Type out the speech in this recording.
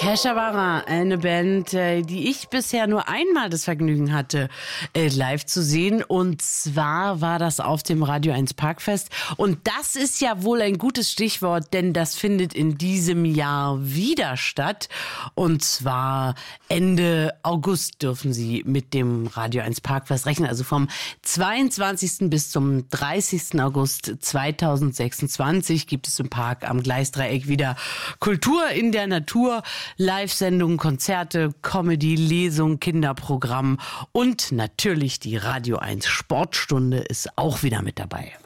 Kesha, eine Band, die ich bisher nur einmal das Vergnügen hatte, live zu sehen. Und zwar war das auf dem Radio 1 Parkfest. Und das ist ja wohl ein gutes Stichwort, denn das findet in diesem Jahr wieder statt. Und zwar Ende August dürfen Sie mit dem Radio 1 Parkfest rechnen. Also vom 22. bis zum 30. August 2026 gibt es im Park am Gleisdreieck wieder Kultur in der Natur. Live-Sendungen, Konzerte, Comedy, Lesung, Kinderprogramm und natürlich die Radio 1 Sportstunde ist auch wieder mit dabei.